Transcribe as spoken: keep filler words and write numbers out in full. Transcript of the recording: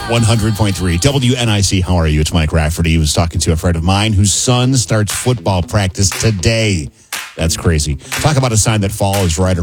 one hundred point three W N I C. How are you? It's Mike Rafferty. He was talking to a friend of mine whose son starts football practice today. That's crazy. Talk about a sign that fall is right around.